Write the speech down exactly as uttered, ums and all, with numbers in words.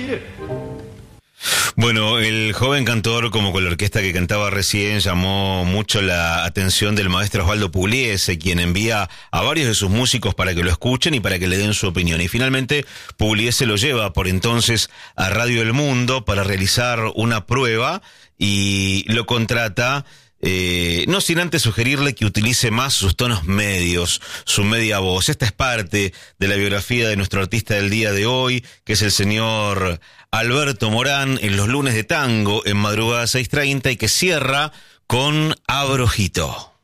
Mire. Bueno, el joven cantor, como con la orquesta que cantaba recién, llamó mucho la atención del maestro Osvaldo Pugliese, quien envía a varios de sus músicos para que lo escuchen y para que le den su opinión. Y finalmente, Pugliese lo lleva por entonces a Radio El Mundo para realizar una prueba y lo contrata, Eh, no sin antes sugerirle que utilice más sus tonos medios, su media voz. Esta es parte de la biografía de nuestro artista del día de hoy, que es el señor Alberto Morán, en los lunes de tango, en madrugada seis treinta, y que cierra con Abrojito.